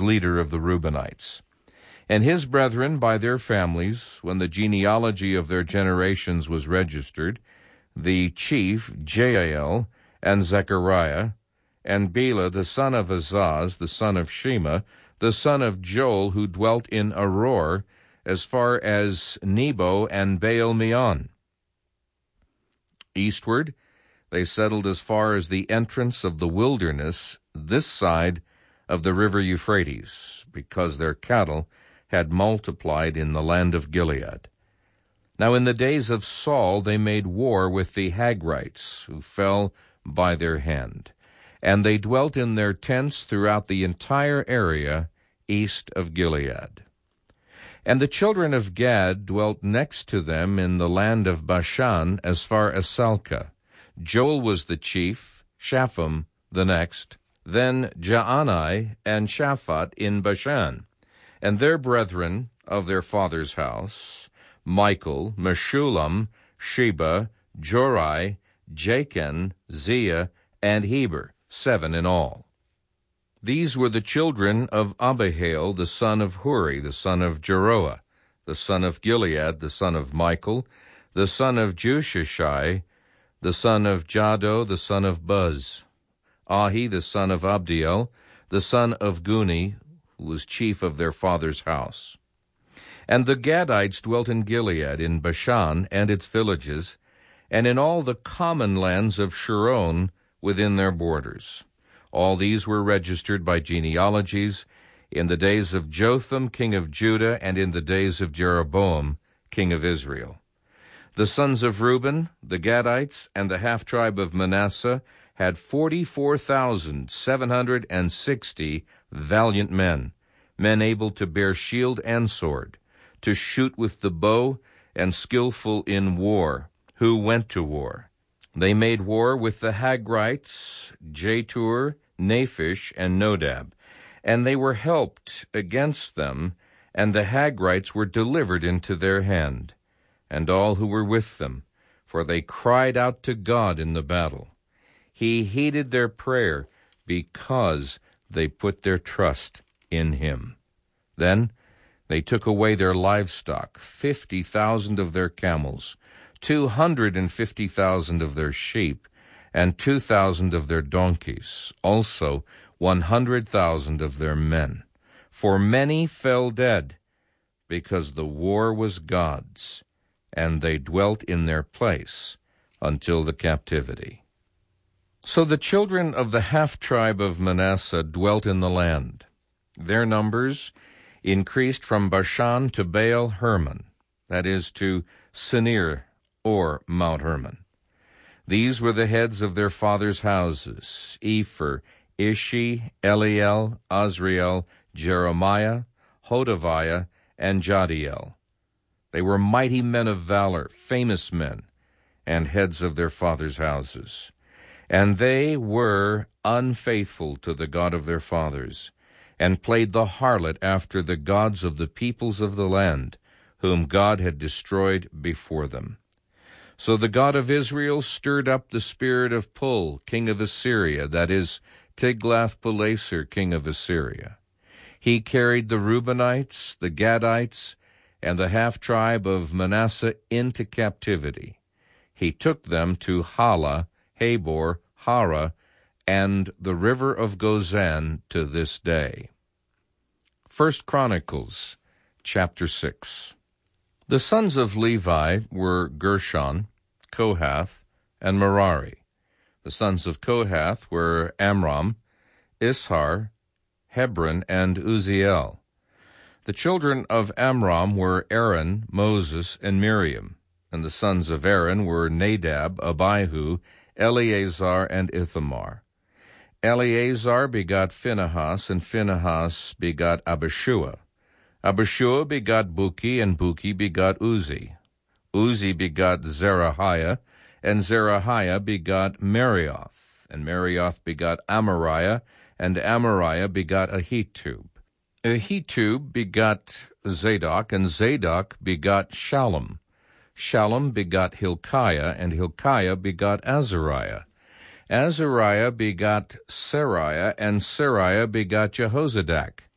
was leader of the Reubenites. And his brethren by their families, when the genealogy of their generations was registered, the chief Jael, and Zechariah, and Bela the son of Azaz, the son of Shema, the son of Joel, who dwelt in Aror, as far as Nebo and Baal-meon. Eastward, they settled as far as the entrance of the wilderness, this side of the river Euphrates, because their cattle had multiplied in the land of Gilead. Now in the days of Saul they made war with the Hagrites, who fell by their hand, and they dwelt in their tents throughout the entire area east of Gilead. And the children of Gad dwelt next to them in the land of Bashan as far as Salcah. Joel was the chief, Shapham the next, then Jaanai and Shaphat in Bashan, and their brethren of their father's house, Michael, Meshullam, Sheba, Jorai, Jachin, Zia, and Heber, 7 in all. These were the children of Abihail, the son of Huri, the son of Jeroah, the son of Gilead, the son of Michael, the son of Jushashai, the son of Jado, the son of Buz, Ahi, the son of Abdiel, the son of Guni, who was chief of their father's house. And the Gadites dwelt in Gilead, in Bashan and its villages, and in all the common lands of Sharon within their borders. All these were registered by genealogies in the days of Jotham, king of Judah, and in the days of Jeroboam, king of Israel. The sons of Reuben, the Gadites, and the half-tribe of Manasseh had 44,760 valiant men, men able to bear shield and sword, to shoot with the bow, and skillful in war, who went to war. They made war with the Hagrites, Jetur, Naphish, and Nodab, and they were helped against them, and the Hagrites were delivered into their hand, and all who were with them, for they cried out to God in the battle. He heeded their prayer because they put their trust in him. Then they took away their livestock, 50,000 of their camels, 250,000 of their sheep, and 2,000 of their donkeys, also 100,000 of their men. For many fell dead, because the war was God's, and they dwelt in their place until the captivity. So the children of the half-tribe of Manasseh dwelt in the land. Their numbers increased from Bashan to Baal Hermon, that is, to Sinir, or Mount Hermon. These were the heads of their fathers' houses: Epher, Ishi, Eliel, Azriel, Jeremiah, Hodaviah, and Jadiel. They were mighty men of valor, famous men, and heads of their fathers' houses. And they were unfaithful to the God of their fathers, and played the harlot after the gods of the peoples of the land, whom God had destroyed before them. So the God of Israel stirred up the spirit of Pul, king of Assyria, that is, Tiglath-Pileser, king of Assyria. He carried the Reubenites, the Gadites, and the half-tribe of Manasseh into captivity. He took them to Hala, Habor, Hara, and the river of Gozan to this day. 1 Chronicles, chapter 6. The sons of Levi were Gershon, Kohath, and Merari. The sons of Kohath were Amram, Ishar, Hebron, and Uzziel. The children of Amram were Aaron, Moses, and Miriam. And the sons of Aaron were Nadab, Abihu, Eleazar, and Ithamar. Eleazar begot Phinehas, and Phinehas begot Abishua. Abishua begot Buki, and Buki begot Uzi. Uzi begot Zerahiah, and Zerahiah begot Marioth, and Marioth begot Amariah, and Amariah begot Ahitub. Ahitub begot Zadok, and Zadok begot Shallum. Shallum begot Hilkiah, and Hilkiah begot Azariah. Azariah begot Sariah, and Sariah begot Jehozadak.